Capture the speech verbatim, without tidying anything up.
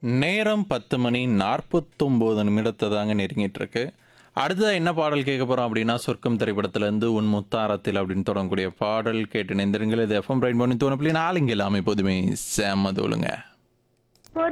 நேரம் பத்து மணி நாற்பத்தொம்போது நிமிடத்தை தாங்க நெருங்கிட்டு இருக்கு. அடுத்ததா என்ன பாடல் கேட்க போறோம் அப்படின்னா, சொர்க்கம் திரைப்படத்திலிருந்து உன் முத்தாரத்தில் அப்படின்னு தொடங்கக்கூடிய பாடல் கேட்டு இணைந்திருங்கள். இது எஃப்எம் பிரைன் பண்ணி தோணப்பிள்ளி நாலுங்க எல்லாமே எப்போதுமே செம்ம தோலுங்க.